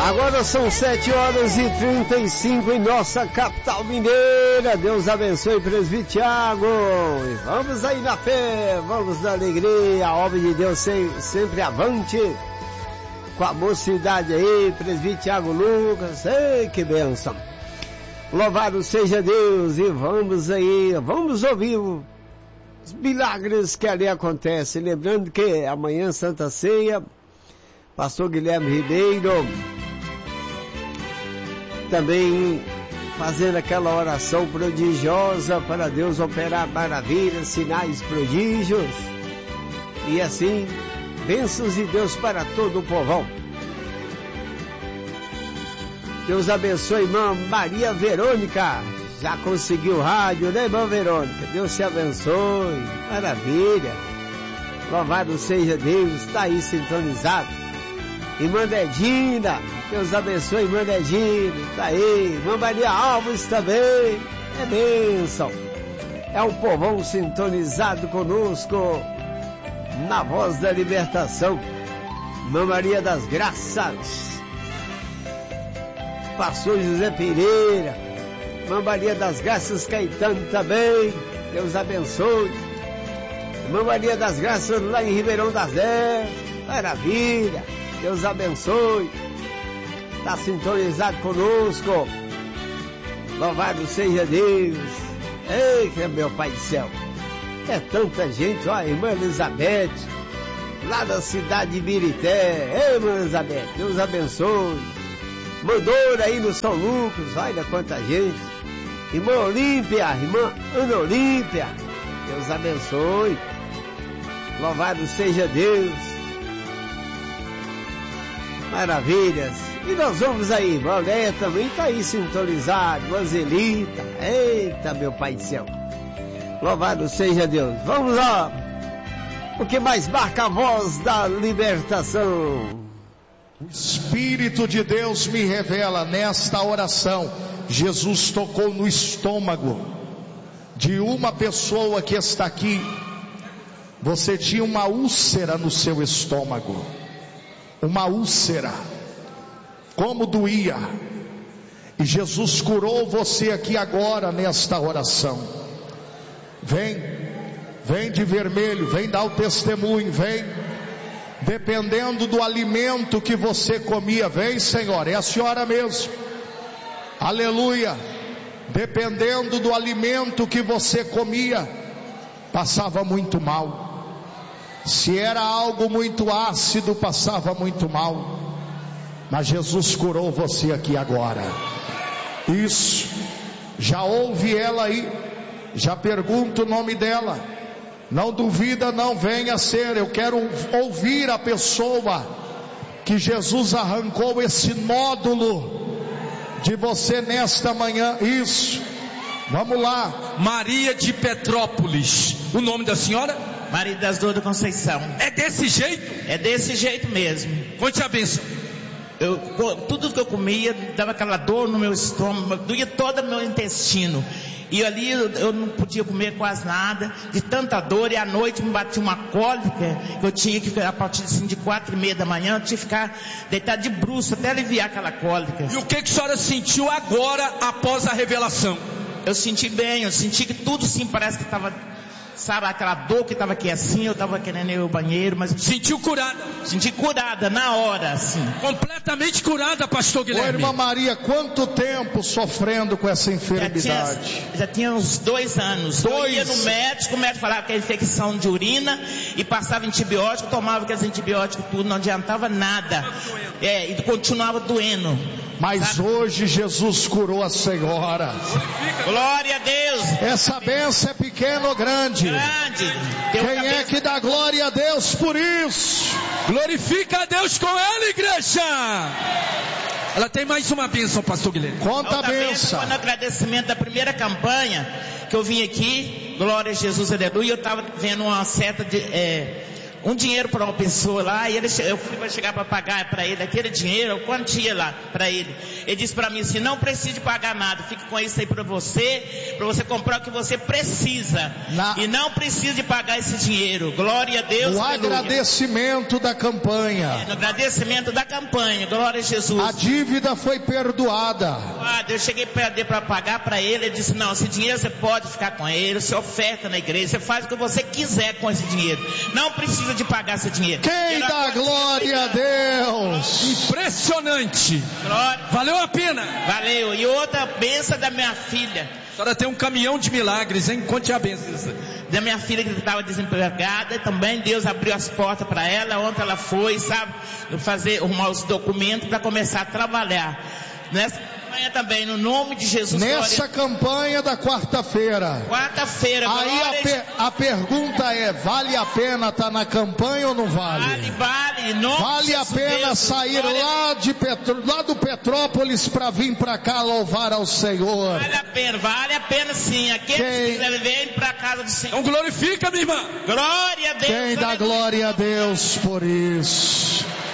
Agora são 7h35 em nossa capital mineira. Deus abençoe, presbítero Tiago. E vamos aí na fé, vamos na alegria. A obra de Deus sempre avante. Com a mocidade aí, presbítero Tiago Lucas. Ei, que bênção. Louvado seja Deus. E vamos aí, vamos ouvir os milagres que ali acontecem. Lembrando que amanhã, Santa Ceia, pastor Guilherme Ribeiro também fazendo aquela oração prodigiosa para Deus operar maravilhas, sinais, prodígios, e assim, bênçãos de Deus para todo o povão. Deus abençoe, irmã Maria Verônica, já conseguiu o rádio, né, irmã Verônica? Deus te abençoe, maravilha, louvado seja Deus, está aí sintonizado. Irmã Dedina, Deus abençoe, irmã Dedina, tá aí. Irmã Maria Alves também, é bênção. É um povão sintonizado conosco na Voz da Libertação. Irmã Maria das Graças, pastor José Pereira, irmã Maria das Graças Caetano também, Deus abençoe. Irmã Maria das Graças lá em Ribeirão das Neves, maravilha. Deus abençoe, está sintonizado conosco, louvado seja Deus. Eita, meu Pai do céu, é tanta gente, ó, irmã Elizabeth, lá da cidade de Birité. Ei, irmã Elizabeth, Deus abençoe. Mandora aí no São Lucas, olha quanta gente. Irmã Olímpia, irmã Ana Olímpia, Deus abençoe, louvado seja Deus. Maravilhas. E nós vamos aí, Valéria também está aí sintonizado, Angelita. Eita, meu Pai do céu, louvado seja Deus. Vamos lá, o que mais marca a voz da libertação? O Espírito de Deus me revela nesta oração. Jesus tocou no estômago de uma pessoa que está aqui. Você tinha uma úlcera no seu estômago, uma úlcera, como doía, e Jesus curou você aqui agora nesta oração. Vem de vermelho, vem dar o testemunho, vem, dependendo do alimento que você comia, vem, Senhor, é a senhora mesmo, aleluia. Dependendo do alimento que você comia, passava muito mal. Se era algo muito ácido, passava muito mal. Mas Jesus curou você aqui agora. Isso. Já ouve ela aí. Já pergunta o nome dela. Não duvida, não venha ser. Eu quero ouvir a pessoa que Jesus arrancou esse nódulo de você nesta manhã. Isso. Vamos lá. Maria de Petrópolis. O nome da senhora? Maria das Dores da Conceição. É desse jeito? É desse jeito mesmo. Conte a bênção. Tudo que eu comia dava aquela dor no meu estômago, doía todo o meu intestino. E ali eu não podia comer quase nada, de tanta dor. E à noite me batia uma cólica, que eu tinha que, a partir assim, de 4h30 da manhã, eu tinha que ficar deitado de bruços até aliviar aquela cólica. E o que a senhora sentiu agora, após a revelação? Eu senti bem, eu senti que tudo sim, parece que estava, sabe, aquela dor que estava aqui assim, eu estava querendo ir ao banheiro, mas... Sentiu curada? Senti curada, na hora, assim. Completamente curada, pastor Guilherme. Ô, irmã Maria, quanto tempo sofrendo com essa enfermidade? Já tinha uns 2 anos. Eu ia no médico, o médico falava que era infecção de urina, e passava antibiótico, tomava aqueles antibióticos tudo, não adiantava nada. E continuava doendo. Mas sabe? Hoje Jesus curou a senhora. Glória a Deus. Essa bênção é pequena ou grande? Grande. Quem é que dá glória a Deus por isso? Glorifica a Deus com ela, igreja. Ela tem mais uma bênção, pastor Guilherme. Conta a bênção. Foi no agradecimento da primeira campanha que eu vim aqui, glória a Jesus, aleluia. Eu estava vendo uma seta um dinheiro para uma pessoa lá, e eu fui para chegar para pagar para ele aquele dinheiro, quantia lá para ele. Ele disse para mim assim: não precisa de pagar nada, fique com isso aí para você comprar o que você precisa, e não precisa de pagar esse dinheiro. Glória a Deus. O agradecimento da campanha. No agradecimento da campanha, glória a Jesus. A dívida foi perdoada. Eu cheguei para pagar para ele, ele disse: não, esse dinheiro você pode ficar com ele, você oferta na igreja, você faz o que você quiser com esse dinheiro, não precisa de pagar esse dinheiro. Quem dá glória a Deus? Impressionante. Glória. Valeu a pena. Valeu. E outra bênção da minha filha. A senhora tem um caminhão de milagres, hein? Conte a bênção. Da minha filha que estava desempregada, também Deus abriu as portas para ela. Ontem ela foi, sabe, arrumar os documentos para começar a trabalhar. Nessa campanha também, no nome de Jesus. Nessa campanha da quarta-feira. Aí a pergunta é: vale a pena estar na campanha ou não vale? Vale. Vale a pena sair lá do Petrópolis para vir para cá louvar ao Senhor. Vale a pena sim. Aqueles que vêm para a casa do Senhor. Então glorifica, minha irmã. Glória a Deus. Quem dá glória a Deus por isso?